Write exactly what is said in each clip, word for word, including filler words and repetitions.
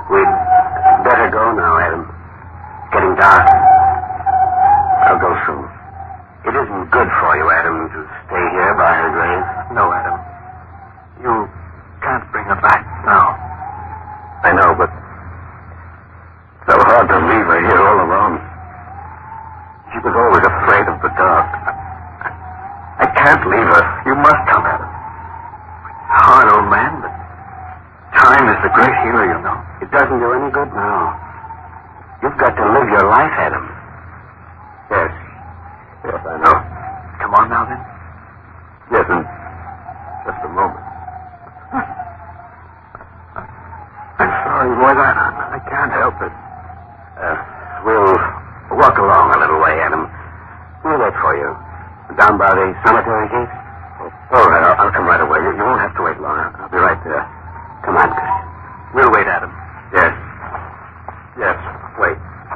We'd better go now, Adam. It's getting dark. I'll go soon. It isn't good for you, Adam, to stay here by her grave. No, Adam. You can't bring her back now. I know, but it's so hard to leave her here all alone. She was always afraid of the dark. I, I can't leave her. You must come, Adam. It's hard, old man, but time is the great healer, you know. It doesn't do any good now. You've got to live your life, Adam. Yes. Yes, I know. Come on now, then. Yes, in just a moment. I'm sorry, boy. I, I can't help it. Uh, we'll walk along a little way, Adam. We'll wait for you. Down by the cemetery gate? Oh, all right, I'll, I'll come right away. You, you won't have to wait long. I'll, I'll be right there. Come on, Chris. We'll wait, Adam. Yes. Yes, wait.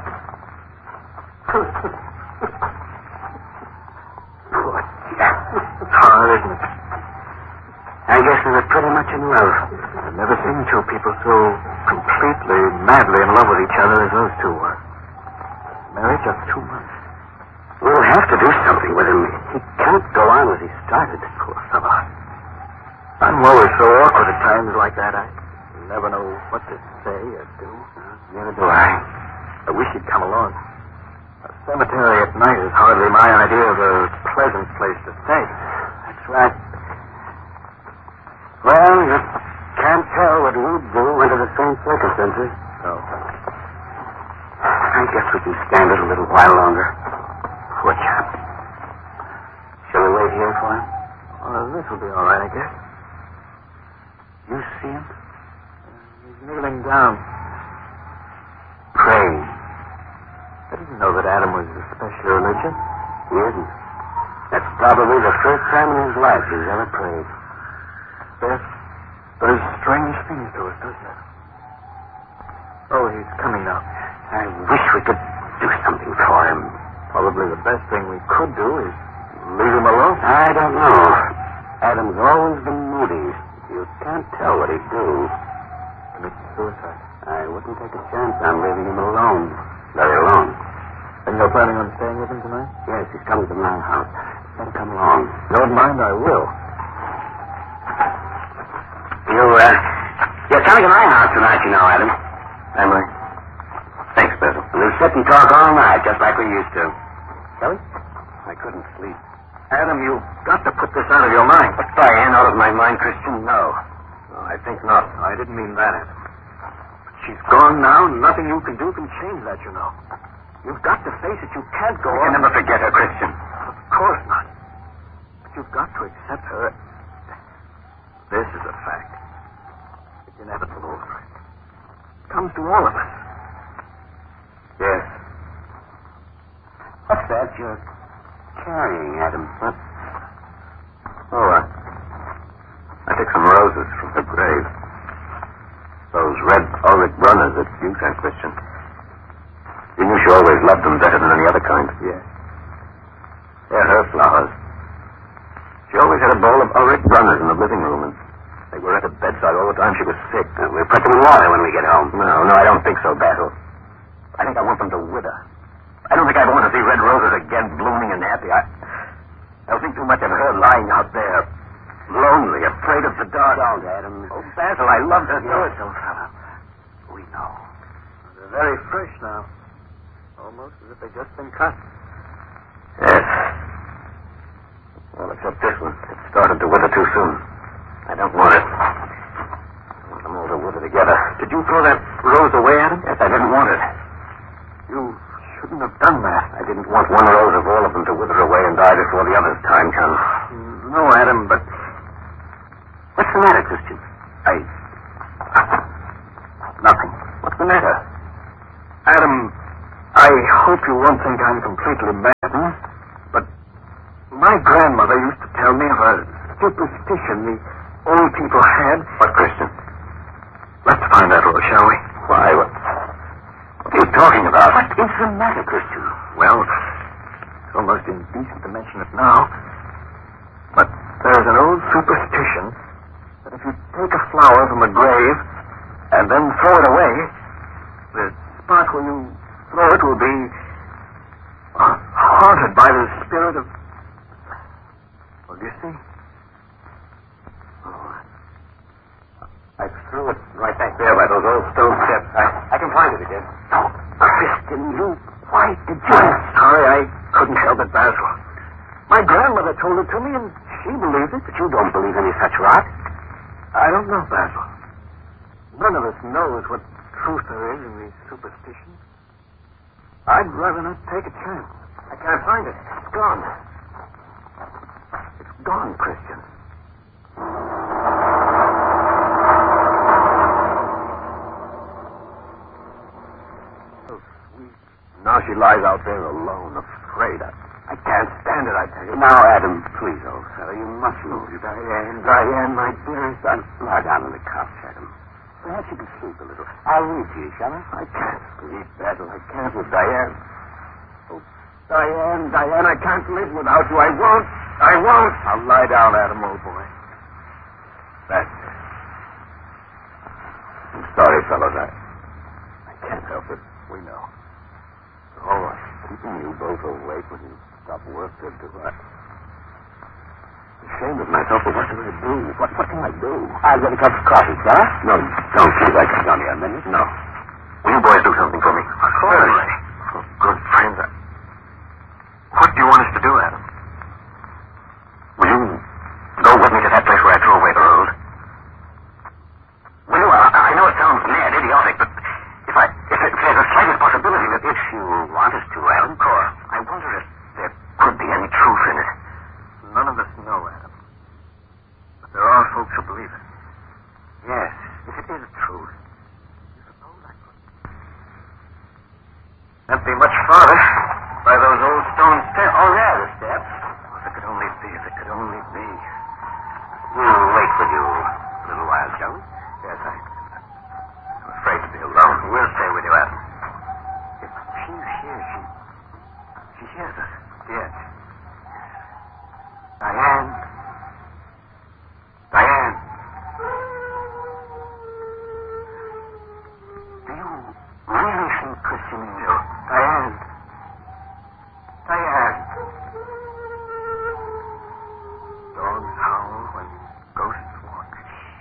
Hard, isn't it? I guess they were pretty much in love. I've never seen two people so completely, madly in love with each other as those two were. Married just two months. We'll have to do something with him. He can't go on as he started. Poor fellow. I'm always so awkward at times like that. I never know what to say or do. Neither do I. I wish he'd come along. A cemetery at night is hardly my idea of a pleasant place to stay. That's right. Well, you can't tell what we'd do under the same circumstances. No. I guess we can stand it a little while longer. Poor chap. Shall we wait here for him? Well, this will be all right, I guess. You see him? He's kneeling down. Praying. I didn't know that Adam was especially religious. He isn't. That's probably the first time in his life he's ever prayed. That does strange things to us, doesn't it? Oh, he's coming now. I wish we could do something for him. Probably the best thing we could do is leave him alone. I don't know. Adam's always been moody. You can't tell what he'd do. Commit suicide. I wouldn't take a chance on leaving him alone. Very alone. And you're planning on staying with him tonight? Yes, he's coming to my house. Better come along. Don't mind, I will. You, uh, you're coming to my house tonight, you know, Adam. Emily. Thanks, Basil. We'll sit and talk all night, just like we used to. Shall we? I couldn't sleep. Adam, you've got to put this out of your mind. But Diane, out of my mind, Christian, no. No, I think not. I didn't mean that, Adam. But she's gone now. Nothing you can do can change that, you know. You've got to face it. You can't go I on. can never forget her, Christian. Of course not. But you've got to accept her. This is a fact. It's inevitable, all right. It comes to all of us. Yes. What's that you're carrying, Adam? What? Oh, uh, I took some roses from her grave. Those red Ulrich runners that you sent, Christian. You knew she always loved them better than any other kind. Yes. They're her flowers. She always had a bowl of Ulrich runners in the living room, and they were at her bedside all the time she was sick. Uh, we'll put them in water when we get home. No, no, I don't think so, Basil. I think I want them to wither. I don't think I want to see red roses again blooming and happy. I, I think too much of her lying out there, lonely, afraid of the dark. Don't, Adam. Oh, Basil, I loved her. Yes, old fellow. We know. They're very fresh now. Almost as if they've just been cut. Yes. Well, except this one. It started to wither too soon. I don't want it. I want them all to wither together. Did you throw that rose away, Adam? Yes, I didn't want it. You shouldn't have done that. I didn't want one rose of all of them to wither away and die before the other's time comes. No, Adam, but... What's the matter, Christian? I... Nothing. What's the matter? Adam, I hope you won't think I'm completely mad, huh? But my grandmother used to tell me of a superstition the old people had. What, Christian? Let's find out, Rose, shall we? Why, what... What are you talking about? What is the matter, Christian? Well, it's almost indecent to mention it now. But there's an old superstition that if you take a flower from a grave and then throw it away, The spot where you throw it will be uh, haunted by the spirit of... What do you see? Oh, I threw it right back there by those old stone steps. I, I can find it again. Oh, Christian, you... Why did you... I'm sorry, I couldn't help it, Basil. My grandmother told it to me, and she believed it. But you don't believe any such rot? I don't know, Basil. None of us knows what truth there is in these superstitions. I'd rather not take a chance. I can't find it. It's gone. It's gone, Christian. So sweet. Now she lies out there alone, afraid. I, I can't stand it, I tell you. Now, Adam, please, old fellow, you must move. You Diane, Diane, my dearest. I'll lie down on the couch, Adam. Perhaps you can sleep a little. I'll read to you, shall I? I can't sleep, Basil. I can't with Diane. Oh, Diane, Diane, I can't live without you. I won't. I won't. I'll lie down, Adam, old boy. That's it. I'm sorry, fellows. I, I can't help it. We know. Oh, keeping you both awake when you stop work to do that. I'm ashamed of myself, but what can I do? What, what can I do? I'll get a cup of coffee, sir. No, don't please. I can only a minute. No. Will you boys do something for me? Of course. Oh, good friends. I... What do you want us to do, Adam? Will you go with me to that place where I threw away the road? Will you? I, I know it sounds mad, idiotic, but if I if, if there's the slightest possibility that if you want us to, Adam, Cor, I wonder if there could be any truth in it. None of us know, Adam. But there are folks who believe it. Yes, if it is truth. You suppose I could? That'd be much farther. By those old stone steps. Oh, yeah, the steps. Oh, if it could only be, if it could only be. We'll wait for you a little while, shall we? Yes, I... I'm afraid to be alone. We'll stay with you, Adam. If she's here, she... She hears us. Yes. Diane. Diane. Do you really think Christian is ill? Diane. Diane. Dogs howl when ghosts walk.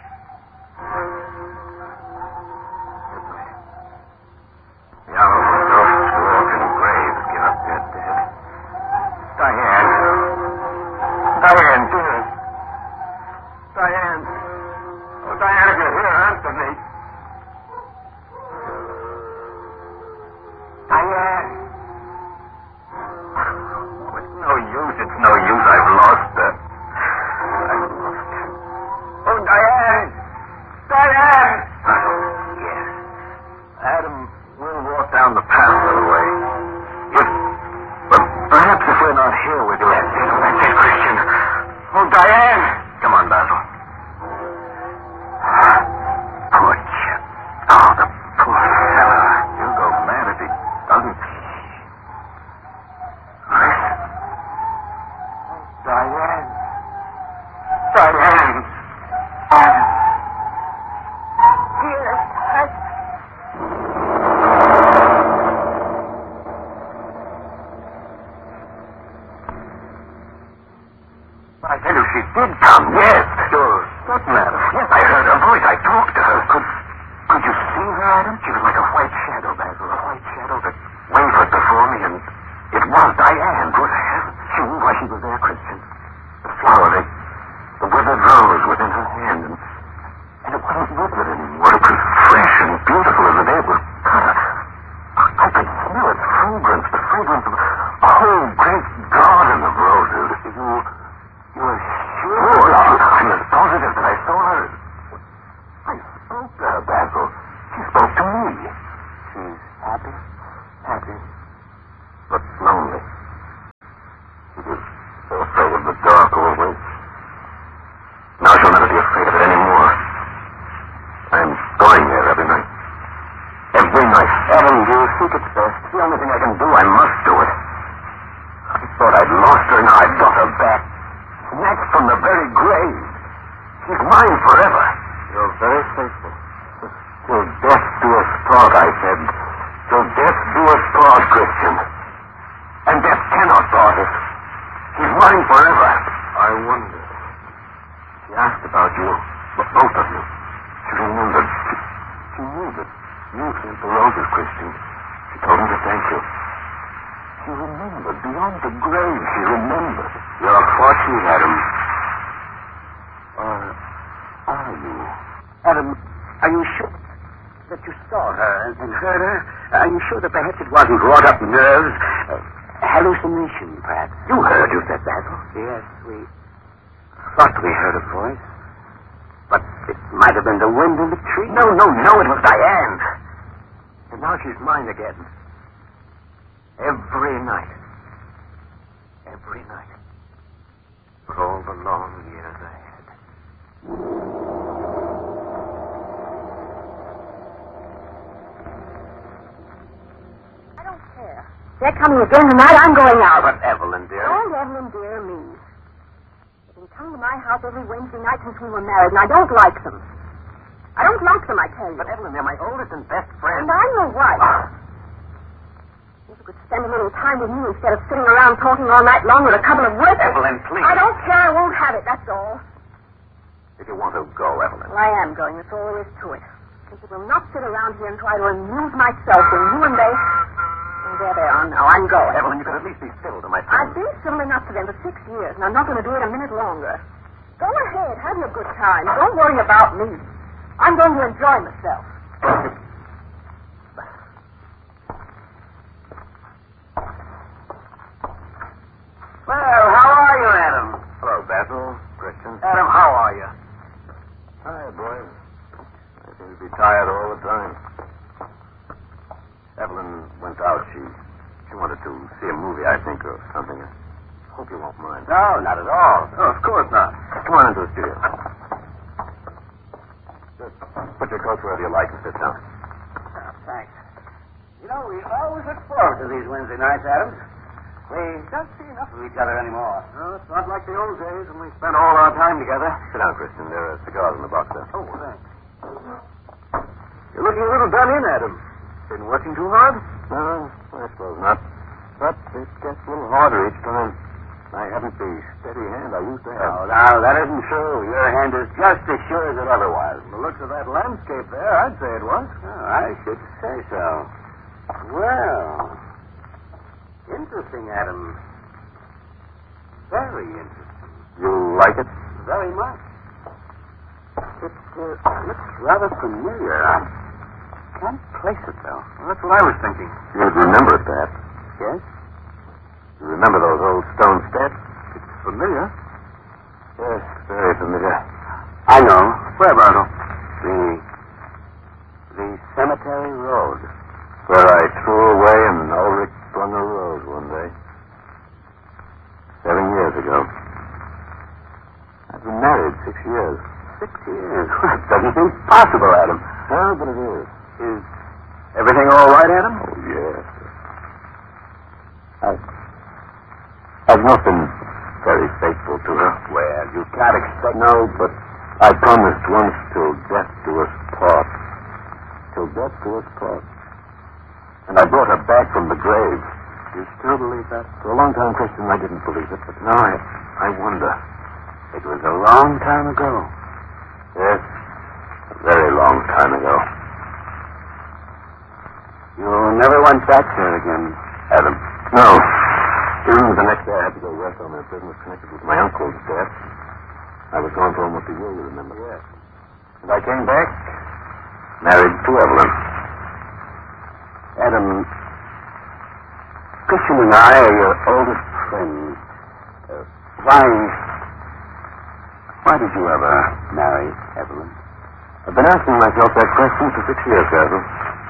Good night. The hour when ghosts walk and graves give up their dead. Diane. Diane, dear. Diane. Oh, Diane, if you're here, answer me. Diane. Oh, it's no use. It's no use. I've lost her. I've lost her. Oh, Diane. Diane. Yes. Adam, we'll walk down the path a little way. If, But perhaps if we're not here, we're doing that's it. That's it, Christian. Oh, Diane. Come on, Basil. Poor chap. Oh, the poor fella. He'll go mad if he doesn't. Listen. Diane. Diane. Dear, I... I tell you, she did come. Yes. Sure. What matter? Yes, I heard her voice. I talked to her. Could, could you see her, Adam? She was like a white shadow, Basil. A white shadow that wavered before me, and it was Diane. Good heavens. She knew why she was there, Christian. The flower, the, the withered rose was in her hand, and, and it wasn't withered anymore. It was fresh and beautiful as the day it was cut. I, I could smell its fragrance, the fragrance of a whole great garden of roses. You... You are sure? I'm as positive that I saw her. I spoke to her, Basil. She spoke to me. She's happy? Happy. But lonely. She was so afraid of the dark always. Now she'll never be afraid of it anymore. I'm going there every night. Every night. Evan, do you think it's best? The only thing I can do, I must do it. I thought I'd lost her, now I've got her back. Snatched from the very grave. She's mine forever. You're very faithful. Till death do us part, I said. You sent the roses, Christian. She told him to thank you. She remembered. Beyond the grave, she remembered. You're fortunate, Adam. Or are you? Adam, are you sure that you saw her and heard her? Are you sure that perhaps it wasn't wrought-up nerves? Uh, hallucination, perhaps? You heard, you said, Basil. Yes, we thought we heard a voice. But it might have been the wind in the tree. No, no, no, it was Diane. And now she's mine again. Every night. Every night. For all the long years ahead. I don't care. They're coming again tonight. I'm going out. But Evelyn, dear. Don't Evelyn, dear me. They've been coming to my house every Wednesday night since we were married, and I don't like them. I don't like them, I tell you. But Evelyn, they're my oldest and best friend. And I'm your wife. If you could spend a little time with me instead of sitting around talking all night long with a couple of workers. Evelyn, please. I don't care. I won't have it. That's all. If you want to go, Evelyn. Well, I am going. That's all there is to it. Since I will not sit around here and try to amuse myself when you and they... Oh, there they are now. I'm going. Evelyn, you could at least be civil to my I've friend. been civil enough to them for six years, and I'm not going to do it a minute longer. Go ahead. Have your good time. Don't worry about me. I'm going to enjoy myself. Well, how are you, Adam? Hello, Basil. Christian. Adam, how are you? Hi, boy. I seem to be tired all the time. Evelyn went out. She she wanted to see a movie, I think, or something. I hope you won't mind. No, not at all. Oh, of course not. Come on into the studio. Just put your coat wherever you like and sit down. Oh, thanks. You know, we always look forward to these Wednesday nights, Adam. We don't see enough of each other anymore. No, it's not like the old days when we spent all our time together. Sit down, Christian. There are cigars in the box there. Oh, thanks. You're looking a little done in, Adam. Been working too hard? No, I suppose not. But it gets a little harder each time. I haven't the steady hand I used to have. No, now, that isn't true. Your hand is just as sure as it otherwise. From the looks of that landscape there, I'd say it was. Oh, I should say so. Well, interesting, Adam. Very interesting. You like it? Very much. It uh, looks rather familiar. I can't place it, though. Well, that's what I was thinking. You'd remember it, perhaps. Yes? You remember those old stone steps? It's familiar. Yes, very familiar. I know. Where, Bartle? The... the cemetery road. Where I threw away an Ulrich Brunner rose one day. Seven years ago. I've been married six years. Six years? That doesn't seem possible, Adam. No, but it is. Is everything all right, Adam? Oh, yes. I've, I've not been very faithful to her. Well, you can't expect... No, but I promised once till death do us part. Till death do us part. And I brought her back from the grave. Do you still believe that? For a long time, Christian, I didn't believe it, but now I, I wonder. It was a long time ago. Yes, a very long time ago. You never went back there again, Adam? No. Soon the next day I had to go work on a business connected with my uncle's death. I was gone for almost a year, you remember? Yes. And I came back, married to Evelyn. Adam, Christian and I are your oldest friends. Uh, why... Why did you ever marry Evelyn? I've been asking myself that question for six years, Basil.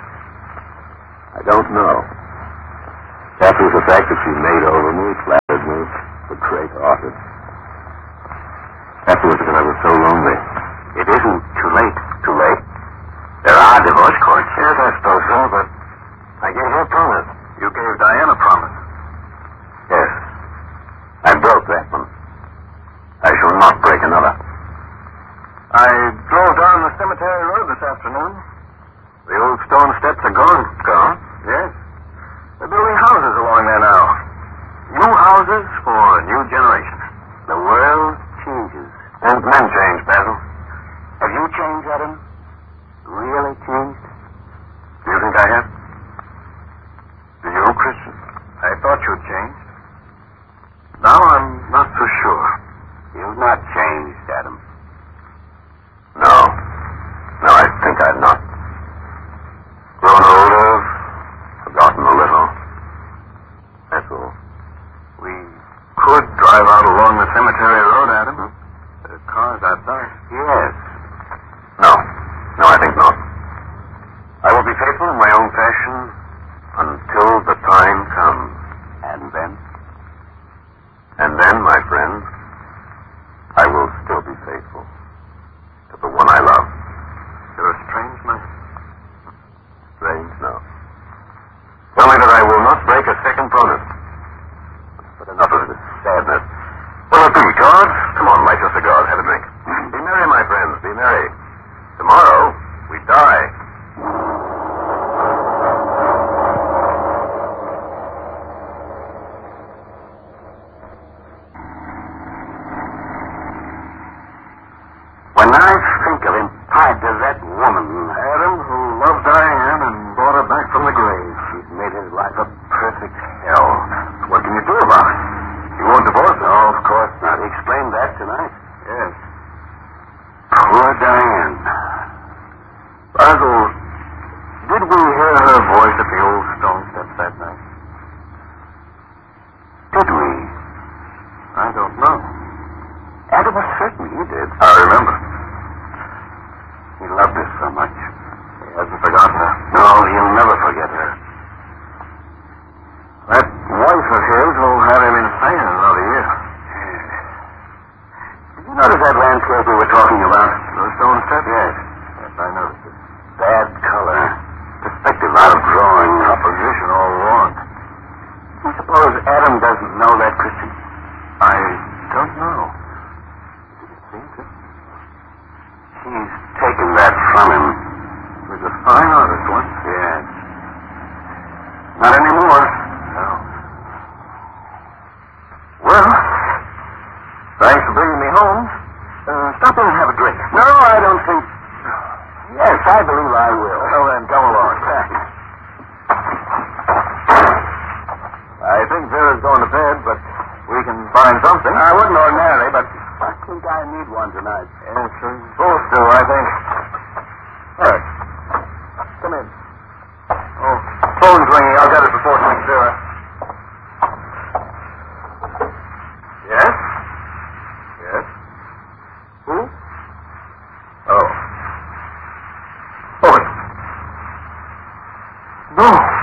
I don't know. That was the fact that she made over me, flattered me, but great-hearted. That was because I was so lonely. It isn't too late. Too late? There are divorce courts. Yes, I suppose so, but I gave her a promise. You gave Diane a promise. Yes. I broke that one. I shall not break another. I drove down the cemetery road this afternoon. The old stone steps are gone. Gone? Yes. They're building houses along there now. New houses for a new generation. The world changes. And men change, Basil. Have you changed, Adam? Really changed? faithful in my own fashion until the time comes. and then. And then, my friends, I will still be faithful to the one I love. You're a strange man. Strange, no. Tell me that I will not break a second promise. But enough of this sadness. Will it be, God? Come on, light your cigars, have a drink. Be merry, my friends, be merry. Tomorrow, we die. When I think of him tied to that woman, Adam, who loved Diane and brought her back from the grave, he's made his life a perfect hell. What can you do about it? You won't divorce her? No, of course not. He explained that tonight. Yes. Poor Diane. Basil, did we hear her voice at the old stone steps that night? Did we? I don't know. Adam was certain he did. I remember. He loved her so much. He hasn't forgotten her. No, he'll never forget her. That wife of his will have him insane in another year. Did you notice that landscape we were talking about? The stone step? Yes. Yes, I noticed it. Bad color. Perspective out of drawing. Composition all wrong. I suppose Adam doesn't know that, Christian. I don't know. He's taken that from him. He was a fine artist once. Yes. Not anymore. No. Well, thanks for bringing me home. Uh, stop in and have a drink. No, I don't think... Yes, I believe I will. Well, then, come along. I think Vera's going to bed, but we can find something. I wouldn't ordinarily, but... I think I need one tonight. Yes, sir. Both do, I think. All right. Come in. Oh, phone's ringing. I'll get it before it rings, Vera. Yes? Yes? Who? Oh. Oh. No.